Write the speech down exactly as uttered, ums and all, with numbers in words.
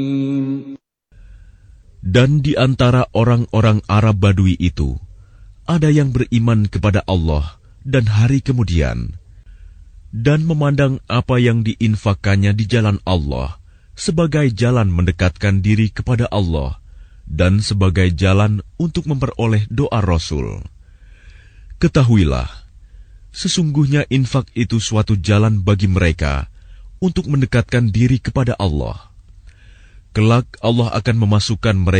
Dan di antara orang-orang Arab Badui itu, ada yang beriman kepada Allah dan hari kemudian, dan memandang apa yang diinfakkannya di jalan Allah sebagai jalan mendekatkan diri kepada Allah dan sebagai jalan untuk memperoleh doa Rasul. Ketahuilah, sesungguhnya infak itu suatu jalan bagi mereka untuk mendekatkan diri kepada Allah. Kelak Allah akan memasukkan mereka